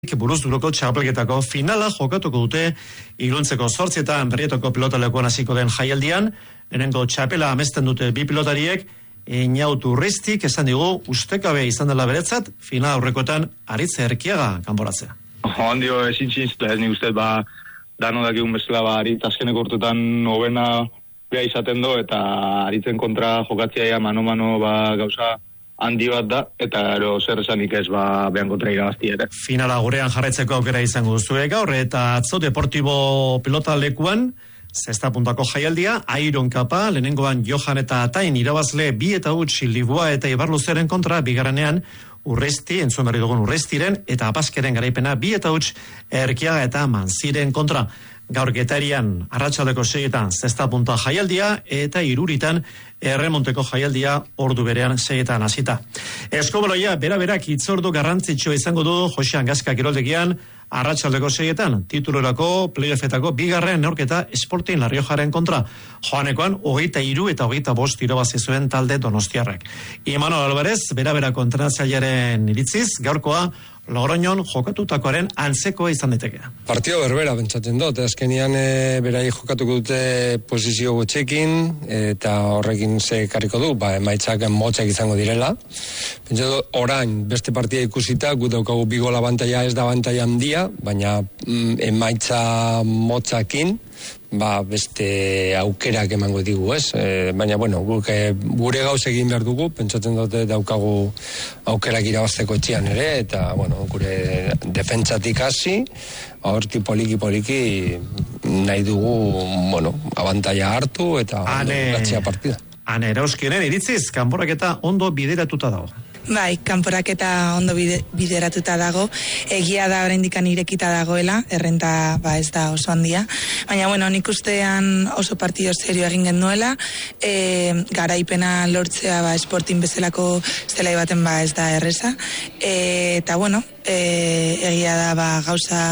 Buruzduruko txapelketako finala jokatuko dute iluntzeko 8:00 Berrietoko pilotalekuan hasiko den jaialdian. Lehenengo txapela amesten dute bi pilotariek, Eñautu Urriztik esan digu ustekabe izan dela beretzat, final aurrekoetan Aritz Erkiaga kanporatzea. Handio ezintzintzela, ez nik uste, dano dakigun bezala, Aritz azkeneko urtetan nobena beha izaten do, eta Aritzen kontra jokatzea mano-mano gauza handi bat da, eta zer esanik ez behan kontra irabazti ere. Finala gurean jarraitzeko aukera izango duzue gaur, eta atzo Deportibo pilotalekuan, 6. jaialdia, Iron Kapa, lehenengoan Johan eta Atain irabazle 2-0 Libua eta Ibarluzeren kontra, bigarrenean Urresti, entzuen berri dugun Urrestiren, eta Apaskeren garaipena 2-0 Erkiaga eta Manziren kontra. Gaur Getarian arratsaldeko 6:00 6. jaialdia eta Iruritan erremonteko jaialdia ordu berean 6:00 hasita. Eskobaloia bera-berak hitzordu garrantzitsua izango du Jose Angaska kiroldegian arratsaldeko 6:00 titulorako playoffetako bigarren neurketa Sporting La Riojaren kontra. Joanekoan 23 eta 25 irabazi zuen talde donostiarrek. Imanol Alvarez bera-berako entrenatzailearen iritziz gaurkoa Logroñon jokatutakoaren antzekoa izan daiteke. Partio berbera pentsatzen dut, azkenian berai jokatuko dute posizio gutxekin eta horrekin ze karriko du, emaitzak motzak izango direla. Pentsatu dut, orain beste partia ikusita, gu daukagu bi gol abantaila ez da abantaila handia, baina emaitza motzakin beste aukerak emango digu, ez? Baina, gure gauz egin behar dugu, pentsatzen dute daukagu aukerak irabazteko etxean ere, eta, gure defentsatik hasi, horti poliki nahi dugu, abantaila hartu eta gatzea partida. Ane, Erauskiren iritziz, kanporaketa ondo bideratuta dago. Bai, kanporaketa ondo bideratuta dago, egia da oraindikan irekita dagoela, errenta ez da oso handia, baina nik ustean oso partido serio egin genuela, garaipena lortzea Sporting bezalako zelai baten ez da erreza, eta egia da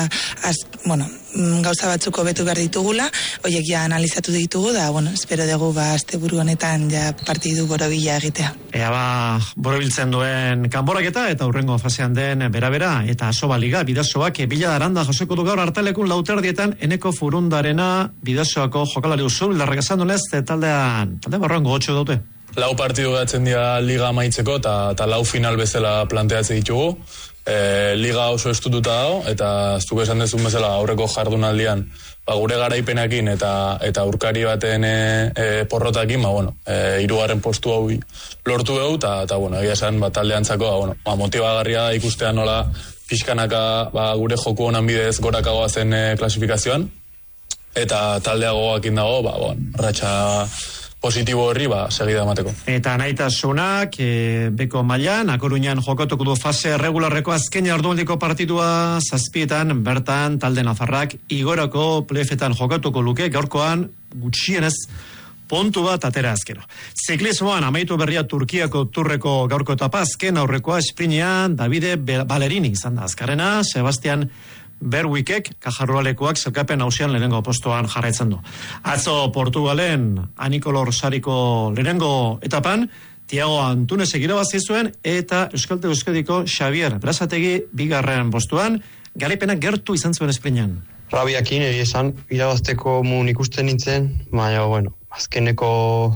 gauza batzuk hobetu behar ditugula, horiek ja analizatu ditugu, da, espero dugu asteburu honetan ja partidu borobila egitea. Ea borobiltzen duen kanporaketa eta hurrengo fasean den bera-bera eta Asoba Liga bidasoak Bila Aranda joseko du gaur hartalekun 4:00 Eneko Furundarena bidasoako jokalari usul larragasan dunez talde barroan gogotxo daute. 4 partidu gatzen dira liga amaitzeko eta 4 final bezala planteatzen ditugu. Liga oso estututa dago, eta zuk esan dezun bezala aurreko jardunaldian gure garaipenakin eta urkari baten porrotakin, 3. postu hau lortu dugu, eta egia esan taldeantzako motibagarria da ikustean nola pixkanaka gure joku honan bidez gorakagoa zen klasifikazioan, eta taldea gogoakin dago, ratxa positibo horri segida emateko. Eta nahitasunak beko mailan, Akoruñan jokatuko du fase regularreko azken jardunaldiko partidua 7:00 bertan talde nafarrak igorako playoffetan jokatuko luke gaurkoan gutxienez puntu bat atera azkero. Ziklismoan amaitu berria Turkiako turreko gaurko etapa azken aurrekoa esprinean Davide Ballerini izan da azkarrena, Sebastian Berwikek kajarrualekoak zelkapen hausian lehenengo postoan jarraitzen du. Atzo Portugalen Anikolor Sariko lehenengo etapan Tiago Antunes irabazi zuen eta Euskadiko Xavier Brazategi bigarren postuan garaipenak gertu izan zuen esprinean. Rabiakin esan irabazteko mun ikusten nintzen, baina azkeneko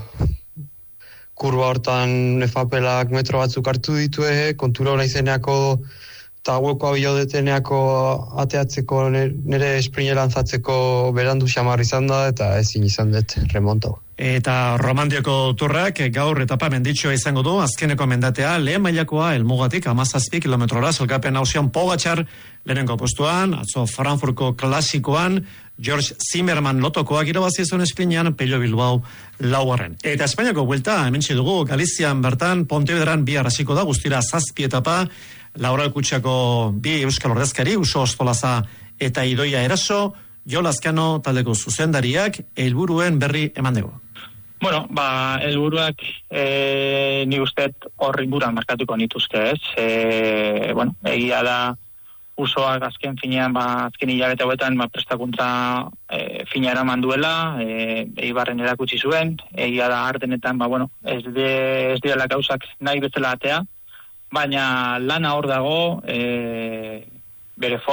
kurba hortan efapelak metro batzuk hartu ditue, kontura hona izeneako eta hueko abilodeteneako ateatzeko nire esprinera lantzatzeko berandu xamar izan da eta ezin izan dut remonto. Eta Romandioko turrak gaur etapa menditxoa izango du, azkeneko mendatea lehen mailakoa helmugatik 17 kilometrora zelkapen hausian Pogačar lehenengo postuan, atzo Frankfurtko klasikoan George Zimmerman lotokoak irabazi zuen esprinean Pello Bilbao laugarren. Eta Espainiako buelta hementxe dugu Galizian bertan Pontevedran bihar hasiko da guztira 7 etapa, Laura Kutxako 2 euskal ordezkari, Uso Ostolaza eta Idoia Eraso, Jo Lazkano taldeko zuzendariak helburuen berri eman dugu. Helburuak ni usteet horri buran markatuko nituzke, ez? Egia da Usoak azken finean, azken hilabete hauetan prestakuntza fina eraman duela, Eibarren erakutsi zuen, egia da Ardenetan, ez direla gauzak nahi bezala atea, baina lana hor dago, bere